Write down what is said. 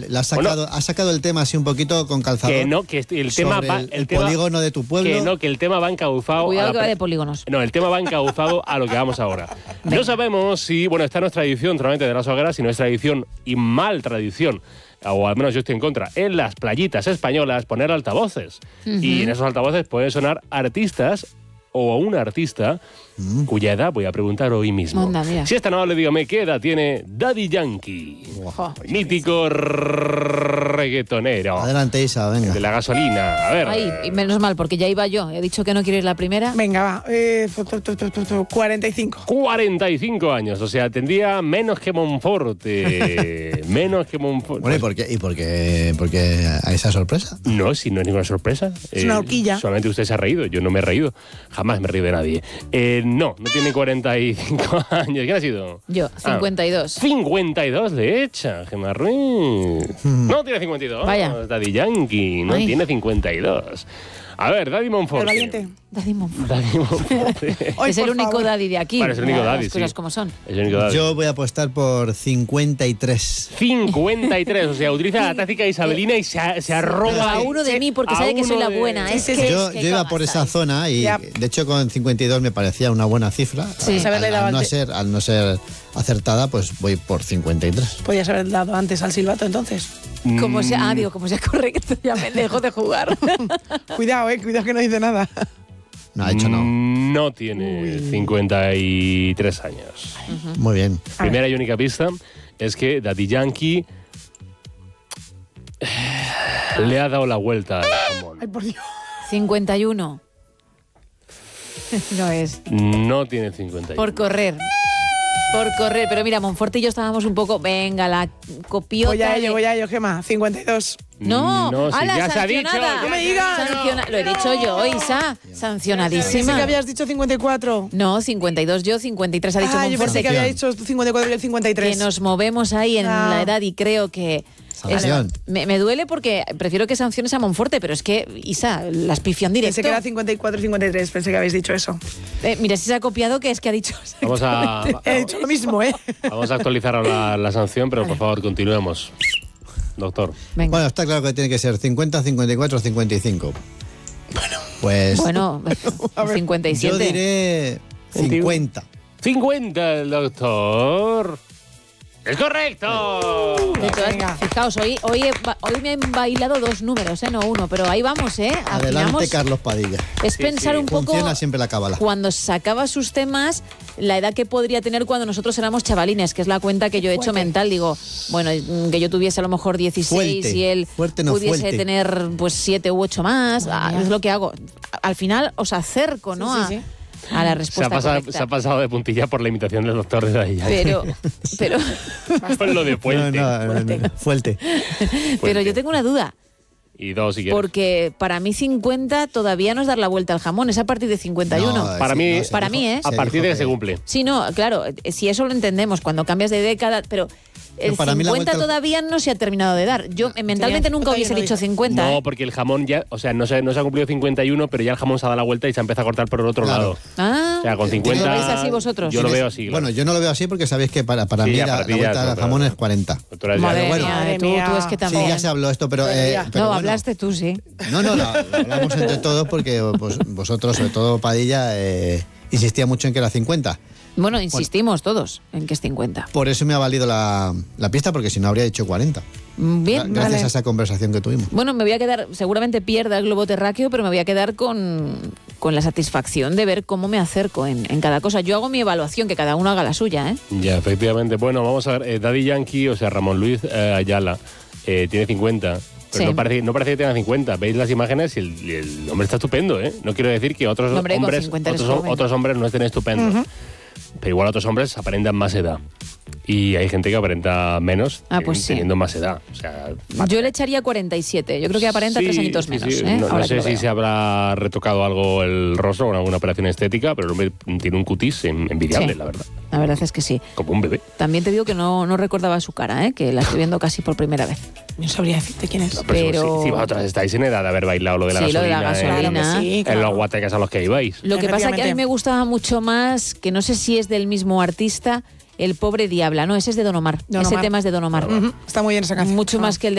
has sacado el tema así un poquito con calzador. Que no, que el tema va... El polígono de tu pueblo. Que el tema va encauzado... Cuidado que va de polígonos. No, el tema va encauzado a lo que vamos ahora. No sabemos si... Bueno, esta no es tradición solamente de las hogueras, sino es tradición y mal tradición, o al menos yo estoy en contra, en las playitas españolas poner altavoces. Y en esos altavoces pueden sonar artistas o a un artista cuya edad voy a preguntar hoy mismo. Onda, mira. Si esta no le dígame qué edad tiene Daddy Yankee. Ojo. Mítico reggaetonero. Adelante, Isa, venga. De la gasolina. A ver. Ay, y menos mal, porque ya iba yo. He dicho que no quiero ir la primera. Venga, va. 45. 45 años, o sea, tendría menos que Monforte. Menos que Monforte. Bueno, ¿y por qué a esa sorpresa? No, si no es ninguna sorpresa. Es una horquilla. Solamente usted se ha reído, yo no me he reído. Jamás me he reído de nadie. No tiene 45 años. ¿Quién ha sido? Yo, 52. 52 le echa, Gemma Ruiz. No tiene 52. Vaya. Daddy Yankee, no tiene 52. A ver, Daddy Monforte. El valiente. Daddy Monforte. Daddy Monforte. Es el único daddy de aquí. Bueno, es el único daddy, las cosas sí. como son. Es el único daddy. Yo voy a apostar por 53. 53, o sea, utiliza la táctica isabelina y se arroba A uno de mí, porque sabe que soy la buena. Es que Yo iba por esa zona y, Ya. de hecho, con 52 me parecía una buena cifra. Sí. Haberle dado Al no antes. ser acertada, pues voy por 53. Podías haber dado antes al silbato, entonces. Como sea, como sea correcto, ya me dejo de jugar. Cuidado, cuidado que no dice nada. No, ha dicho no. No tiene 53 años. Muy bien. Primera y única pista es que Daddy Yankee le ha dado la vuelta al jamón. Ay, por Dios. 51. No es. No tiene 51. Por correr. Pero mira, Monforte y yo estábamos un poco... Venga, la copiota... Voy a ello, Gemma. 52. No, No, sí, ala, ya se ha dicho, sancionada. ya No me digas. Lo he dicho yo, Isa. Pensé Sancionadísima. que habías dicho 54. No, 52 yo, 53 ha dicho Yo Monforte. pensé que había dicho 54 y el 53. Que nos movemos ahí en la edad y creo que... Sanción. Me duele porque prefiero que sanciones a Monforte, pero es que, Isa, las pifió en directo. Pensé que era 54 y 53. Pensé que habéis dicho eso. Mira, si se ha copiado, que es que ha dicho... Vamos a He dicho lo mismo, vamos a actualizar ahora la sanción, pero por favor, continuemos. Doctor. Venga. Bueno, está claro que tiene que ser 50, 54, 55. Pues Bueno, A ver, 57. yo diré 50. 50 el doctor. ¡Es correcto! De todas, Venga. fijaos, hoy me han bailado dos números, no uno, pero ahí vamos, Adelante, Afinamos. Carlos Padilla. Es Sí, pensar sí. un poco Funciona siempre la cábala. cuando sacaba sus temas, la edad que podría tener cuando nosotros éramos chavalines, que es la cuenta que yo he hecho mental. Digo, bueno, que yo tuviese a lo mejor 16 Fuerte. y él Fuerte, no pudiese fuerte. tener pues 7 u 8 más. Es lo que hago. Al final os acerco, ¿no? Sí. A la Se respuesta correcta. ha pasado de puntilla por la imitación del doctor de Daddy Yankee. Pero Por lo de Puente. No, fuerte. pero yo tengo una duda. Y dos, si quieres. Porque para mí 50 todavía no es dar la vuelta al jamón, es a partir de 51. No, Para mí- se para dijo- mí, ¿eh? A se partir dijo de que se cumple. Sí, no, claro, si eso lo entendemos, cuando cambias de década, pero el No, para mí la 50 vuelta al- todavía no se ha terminado de dar. Yo mentalmente nunca todavía hubiese no dicho dice. 50. No, porque el jamón ya, o sea, no se ha cumplido 51, pero ya el jamón se ha dado la vuelta y se empieza a cortar por el otro Claro. lado. Ah, O sea, con 50... ¿Lo veis así vosotros? Yo lo Tienes- veo así, claro. Bueno, yo no lo veo así porque sabéis que para Sí, mí ya, la para ti ya vuelta es al jamón es 40. Tú eres ya- madre bueno, mía, madre tú mía. es que Sí, también. ya se habló esto, pero... ya. pero No, bueno. hablaste tú, sí. No, lo hablamos entre todos porque vosotros, sobre todo Padilla, insistía mucho en que era 50. Bueno, insistimos todos en que es 50. Por eso me ha valido la pista, porque si no habría dicho 40. Bien, Gracias vale. a esa conversación que tuvimos. Bueno, me voy a quedar, seguramente pierda el globo terráqueo, pero me voy a quedar con la satisfacción de ver cómo me acerco en cada cosa. Yo hago mi evaluación, que cada uno haga la suya, ¿eh? Ya, efectivamente. Bueno, vamos a ver. Daddy Yankee, o sea, Ramón Luis Ayala, tiene 50. Pero Sí. no parece que tenga 50. Veis las imágenes y el hombre está estupendo, ¿eh? No quiero decir que otros Hombre, con hombres 50 eres joven. otros hombres no estén estupendos. Pero igual otros hombres aparentan más edad. Y hay gente que aparenta menos Pues sí. teniendo más edad. O sea, Yo le echaría 47. Yo creo que aparenta 3 añitos sí, menos. sí. ¿eh? No Ahora que sé lo si veo. se habrá retocado algo el rostro con alguna operación estética, pero el hombre tiene un cutis envidiable, Sí. la verdad. La verdad es que sí. Como un bebé. También te digo que no recordaba su cara, ¿eh? Que la estoy viendo casi por primera vez. No sabría decirte quién es. Pero- si vosotros estáis en edad de haber bailado lo de la Sí, lo de gasolina, la gasolina. Claro que sí, en claro. los guatecas a los que ibais. Lo que pasa es que a mí Efectivamente. me gustaba mucho más, que no sé si es del mismo artista, El pobre Diabla. No, ese es de Don Omar. Don Ese Omar. tema es de Don Omar. Está muy bien esa canción. Mucho más que el de